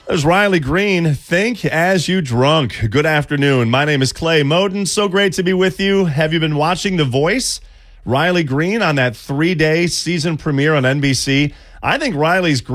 There's Riley Green. Think as you drunk. Good afternoon. My name is Clay Moden. So great to be with you. Have you been watching The Voice? Riley Green on that 3-day season premiere on NBC. I think Riley's great.